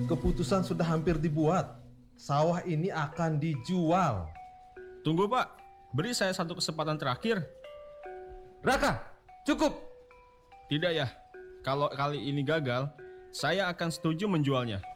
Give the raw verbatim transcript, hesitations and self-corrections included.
keputusan sudah hampir dibuat. Sawah ini akan dijual. Tunggu Pak, beri saya satu kesempatan terakhir. Raka, cukup. Tidak ya, kalau kali ini gagal, saya akan setuju menjualnya.